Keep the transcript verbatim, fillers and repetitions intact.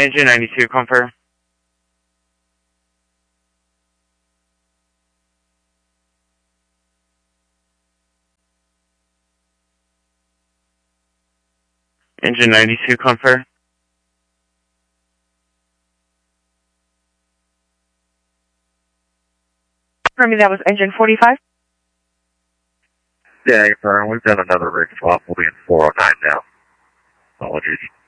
Engine ninety-two, confirm. Engine ninety-two, confirm. For me, that was engine forty-five. Yeah, confirm. We've done another rig swap. We'll be in four oh nine now. Apologies.